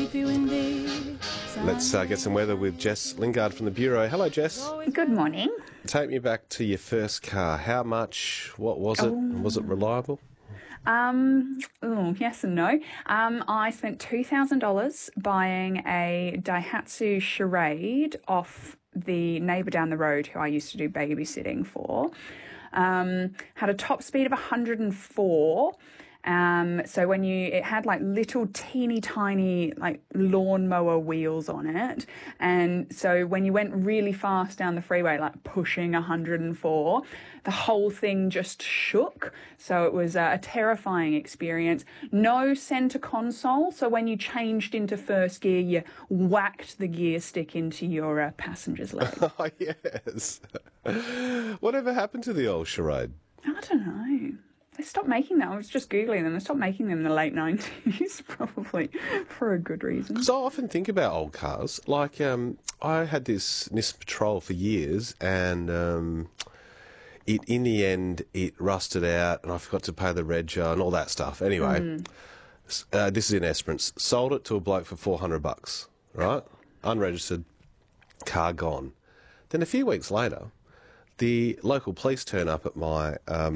If you indeed. Let's get some weather with Jess Lingard from the Bureau. Hello, Jess. Good morning. Take me back to your first car. How much? What was it? Was it reliable? Yes and no. I spent $2,000 buying a Daihatsu Charade off the neighbour down the road who I used to do babysitting for. Had a top speed of 104. So it had like little teeny tiny like lawnmower wheels on it. And so when you went really fast down the freeway, like pushing 104, the whole thing just shook. So it was a terrifying experience. No center console. So when you changed into first gear, you whacked the gear stick into your passenger's leg. Oh, yes. Whatever happened to the old Charade? I don't know. They stopped making them. I was just Googling them. They stopped making them in the late 90s, probably for a good reason. Because I often think about old cars. Like, I had this Nissan Patrol for years, and in the end, it rusted out, and I forgot to pay the reg and all that stuff. Anyway, this is in Esperance. Sold it to a bloke for $400, right? Unregistered, car gone. Then a few weeks later, the local police turn up at my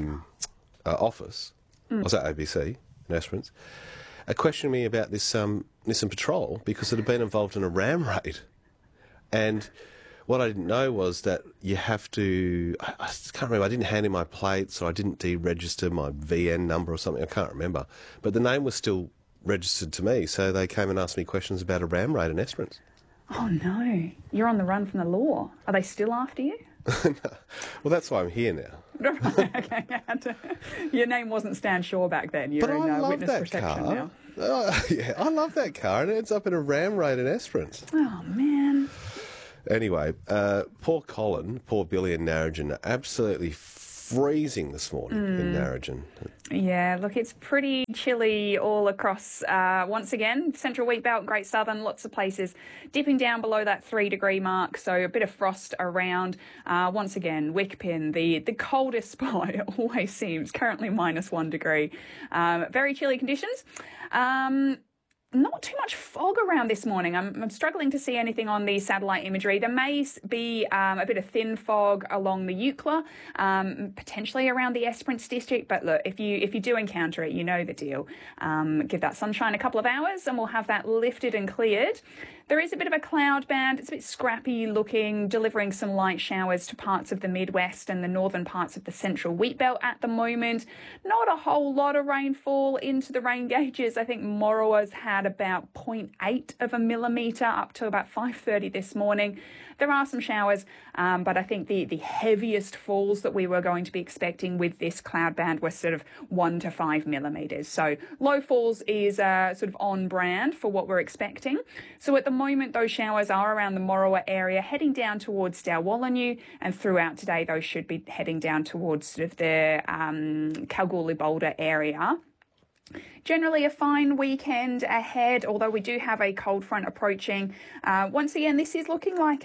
office. I was at ABC in Esperance, questioning me about this Nissan Patrol because it had been involved in a ram raid. And what I didn't know was that you have to, I can't remember, I didn't hand in my plates or I didn't deregister my VN number or something, I can't remember. But the name was still registered to me, so they came and asked me questions about a ram raid in Esperance. Oh no, you're on the run from the law. Are they still after you? No. Well, that's why I'm here now. Okay, your name wasn't Stan Shaw back then. You're But in I love witness that protection car. now. Yeah, I love that car, and it ends up in a ram raid in Esperance. Oh man. Anyway, poor Colin, poor Billy and Narrogin are absolutely freezing this morning in Narrogin. Yeah, look, it's pretty chilly all across, once again, Central Wheatbelt, Great Southern, lots of places dipping down below that 3-degree mark, so a bit of frost around. Once again, Wickpin, the coldest spot, it always seems, currently -1 degree. Very chilly conditions. Not too much fog around this morning. I'm struggling to see anything on the satellite imagery. There may be a bit of thin fog along the Eucla, potentially around the Esperance district. But look, if you do encounter it, you know the deal. Give that sunshine a couple of hours and we'll have that lifted and cleared. There is a bit of a cloud band. It's a bit scrappy looking, delivering some light showers to parts of the Midwest and the northern parts of the Central Wheatbelt at the moment. Not a whole lot of rainfall into the rain gauges. I think Morowa's had about 0.8 of a millimetre up to about 5:30 this morning. There are some showers, but I think the heaviest falls that we were going to be expecting with this cloud band were sort of 1 to 5 millimetres. So low falls is sort of on brand for what we're expecting. So at the moment, those showers are around the Morowa area, heading down towards Dalwallinu, and throughout today, those should be heading down towards sort of the Kalgoorlie-Boulder area. Generally a fine weekend ahead, although we do have a cold front approaching. Once again, this is looking like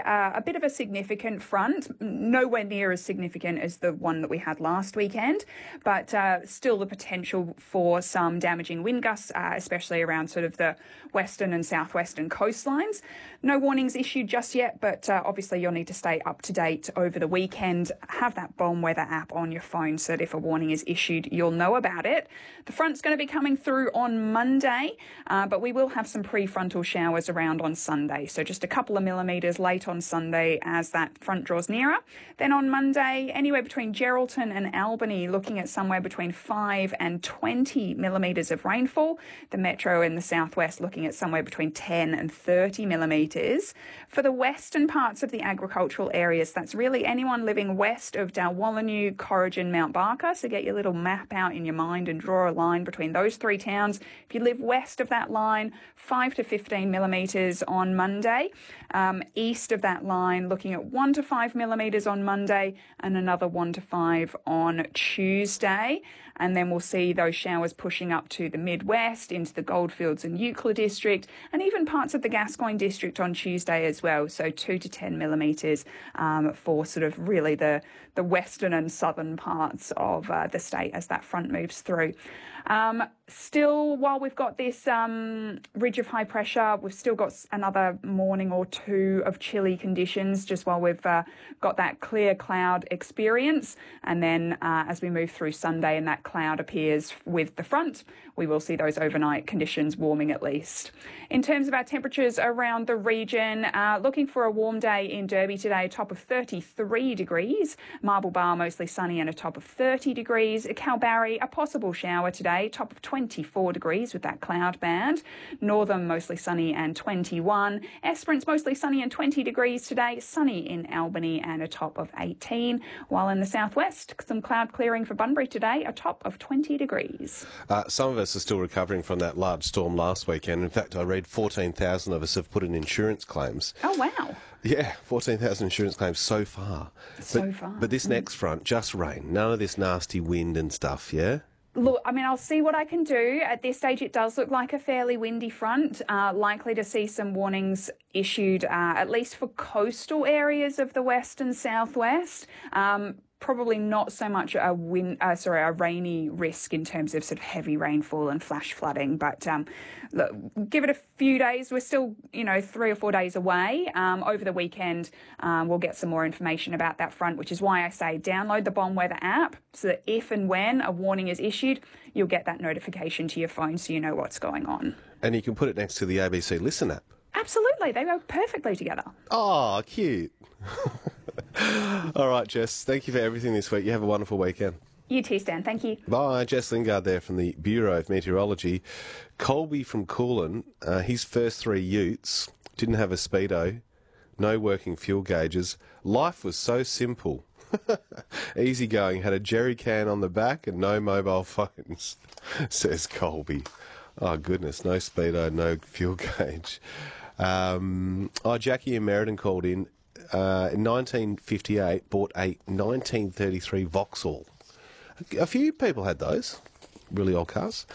a bit of a significant front, nowhere near as significant as the one that we had last weekend, but still the potential for some damaging wind gusts, especially around sort of the western and southwestern coastlines. No warnings issued just yet, but obviously you'll need to stay up to date over the weekend. Have that Bomb Weather app on your phone so that if a warning is issued, you'll know about it. The front's going to be coming through on Monday, but we will have some prefrontal showers around on Sunday. So just a couple of millimetres late on Sunday as that front draws nearer. Then on Monday, anywhere between Geraldton and Albany, looking at somewhere between 5 and 20 millimetres of rainfall. The metro in the southwest looking at somewhere between 10 and 30 millimetres. For the western parts of the agricultural areas, that's really anyone living west of Dalwallinu, Corrigin, Mount Barker. So get your little map out in your mind and draw a line between those three towns. If you live west of that line, 5 to 15 millimetres on Monday. East of that line, looking at 1 to 5 millimetres on Monday and another 1 to 5 on Tuesday. And then we'll see those showers pushing up to the Midwest, into the Goldfields and Eucla district, and even parts of the Gascoyne district on Tuesday as well. So 2 to 10 millimetres for sort of really the western and southern parts of the state as that front moves through. Still, while we've got this ridge of high pressure, we've still got another morning or two of chilly conditions just while we've got that clear cloud experience. And then as we move through Sunday and that cloud appears with the front, we will see those overnight conditions warming at least. In terms of our temperatures around the region, looking for a warm day in Derby today, a top of 33 degrees. Marble Bar mostly sunny and a top of 30 degrees. Kalbarri, a possible shower today, top of 24 degrees with that cloud band. Northam mostly sunny and 21. Esperance mostly sunny and 20 degrees today. Sunny in Albany and a top of 18. While in the southwest, some cloud clearing for Bunbury today, a top of 20 degrees. Some of us are still recovering from that large storm last weekend. In fact, I read 14,000 of us have put in insurance claims. Oh, wow. Yeah, 14,000 insurance claims so far. But this next front, just rain. None of this nasty wind and stuff, yeah? Look, I mean, I'll see what I can do. At this stage, it does look like a fairly windy front. Likely to see some warnings issued, at least for coastal areas of the west and southwest. Probably not so much a rainy risk in terms of sort of heavy rainfall and flash flooding. But look, give it a few days. We're still, 3 or 4 days away. Over the weekend, we'll get some more information about that front, which is why I say download the Bomb Weather app so that if and when a warning is issued, you'll get that notification to your phone so you know what's going on. And you can put it next to the ABC Listen app. Absolutely. They go perfectly together. Oh, cute. All right, Jess, thank you for everything this week. You have a wonderful weekend. You too, Stan. Thank you. Bye. Jess Lingard there from the Bureau of Meteorology. Colby from Coolin, his first 3 utes didn't have a speedo, no working fuel gauges. Life was so simple. Easy going, had a jerry can on the back and no mobile phones, says Colby. Oh, goodness, no speedo, no fuel gauge. Jackie and Meriden called in 1958, bought a 1933 Vauxhall. A few people had those, really old cars.